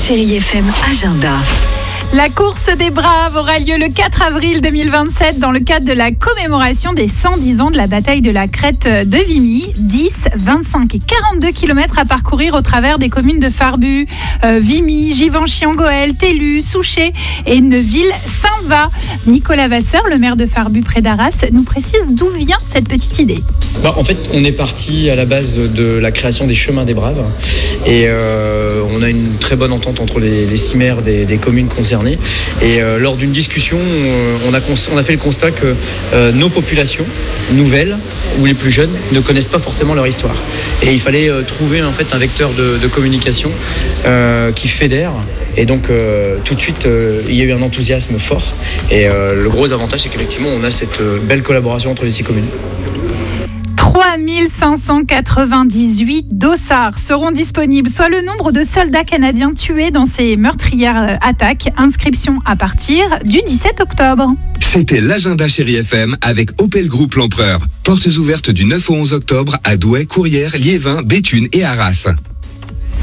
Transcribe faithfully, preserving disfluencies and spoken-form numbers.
Chérie F M Agenda. La course des Braves aura lieu le quatre avril deux mille vingt-sept dans le cadre de la commémoration des cent dix ans de la bataille de la Crête de Vimy. dix, vingt-cinq et quarante-deux kilomètres à parcourir au travers des communes de Farbus, euh, Vimy, Givenchy-en-Goël, Tellus, Souchet et Neuville-Saint-Va. Nicolas Vasseur, le maire de Farbus près d'Arras, nous précise d'où vient cette petite idée. Bah, en fait, on est parti à la base de la création des chemins des Braves et euh, on a une très bonne entente entre les, les six maires des, des communes concernées. Et euh, lors d'une discussion, euh, on, a cons- on a fait le constat que euh, nos populations nouvelles ou les plus jeunes ne connaissent pas forcément leur histoire. Et il fallait euh, trouver en fait un vecteur de, de communication euh, qui fédère. Et donc euh, tout de suite, euh, il y a eu un enthousiasme fort. Et euh, le gros avantage, c'est qu'effectivement, on a cette euh, belle collaboration entre les six communes. trois mille cinq cent quatre-vingt-dix-huit dossards seront disponibles, soit le nombre de soldats canadiens tués dans ces meurtrières attaques. Inscription à partir du dix-sept octobre. C'était l'agenda Chérie F M avec Opel Group L'Empereur. Portes ouvertes du neuf au onze octobre à Douai, Courrières, Liévin, Béthune et Arras.